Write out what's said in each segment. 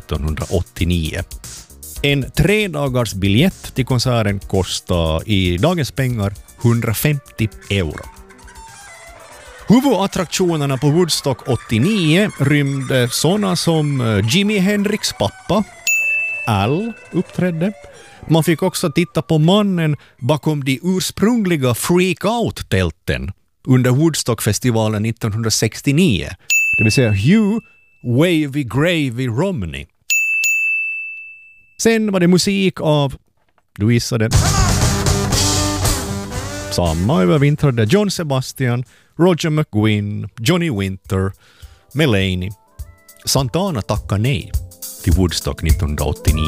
1989. En 3-dagars biljett till konserten kostar i dagens pengar 150 euro. Huvudattraktionerna på Woodstock 89 rymde sådana som Jimi Hendrix pappa, Al, uppträdde. Man fick också titta på mannen bakom de ursprungliga freak-out-tälten under Woodstock-festivalen 1969. Det vill säga Hugh Wavy Gravy Romney. Sen var det musik av, du gissade, samma övervintrade John Sebastian, Roger McGuinn, Johnny Winter, Mulaney. Santana tackade nej till Woodstock 1989.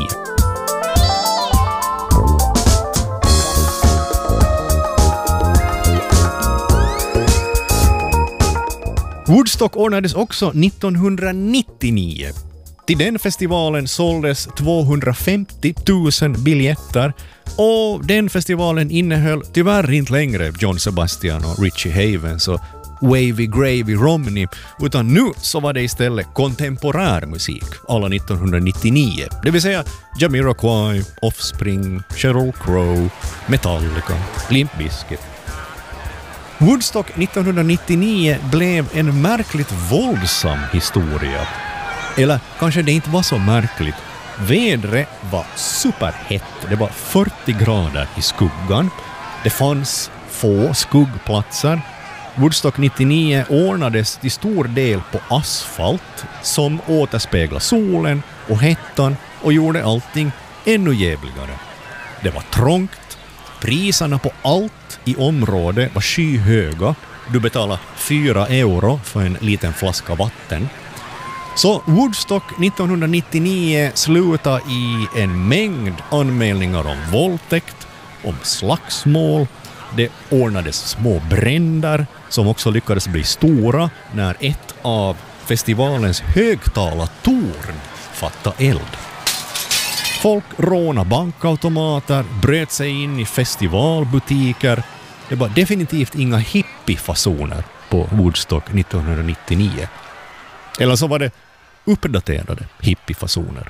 Woodstock ordnades också 1999. Till den festivalen såldes 250 000 biljetter och den festivalen innehöll tyvärr inte längre John Sebastian och Richie Havens och Wavy Gravy Romney, utan nu så var det istället kontemporär musik alla 1999. Det vill säga Jamiroquai, Offspring, Sheryl Crow, Metallica, Limp Bizkit. Woodstock 1999 blev en märkligt våldsam historia. Eller kanske det inte var så märkligt. Vädret var superhett. Det var 40 grader i skuggan. Det fanns få skuggplatser. Woodstock 99 ordnades till stor del på asfalt som återspeglade solen och hettan och gjorde allting ännu jävligare. Det var trångt. Priserna på allt i området var skyhöga. Du betalade 4 euro för en liten flaska vatten. Så Woodstock 1999 slutade i en mängd anmälningar om våldtäkt, om slagsmål. Det ordnades små bränder som också lyckades bli stora när ett av festivalens högtalartorn fattade eld. Folk rånade bankautomater, bröt sig in i festivalbutiker. Det var definitivt inga hippiefasoner på Woodstock 1999. Eller så var det uppdaterade hippiefasoner.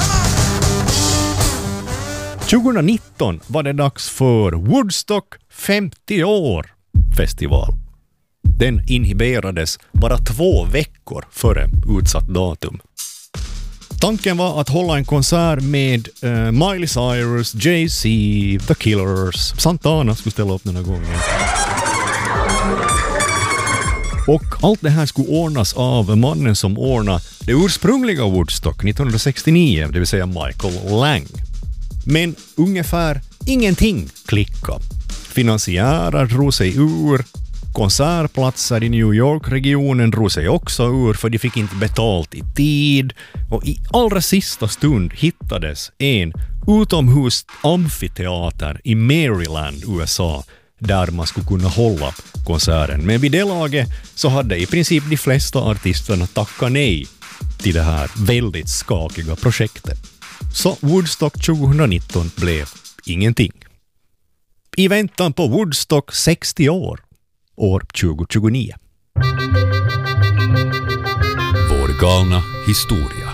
2019 var det dags för Woodstock 50 år festival. Den inhiberades bara 2 veckor före utsatt datum. Tanken var att hålla en konsert med Miley Cyrus, Jay-Z, The Killers, Santana skulle ställa upp den här gången. Och allt det här skulle ordnas av mannen som ordnade det ursprungliga Woodstock 1969, det vill säga Michael Lang. Men ungefär ingenting klickade. Finansiärer drog sig ur, konsertplatser i New York-regionen drog sig också ur för de fick inte betalt i tid. Och i allra sista stund hittades en utomhus amfiteater i Maryland, USA, där man skulle kunna hålla konserten. Men vid det laget så hade i princip de flesta artisterna tackat nej till det här väldigt skakiga projektet. Så Woodstock 2019 blev ingenting. I väntan på Woodstock 60 år 2029. Vår galna historia.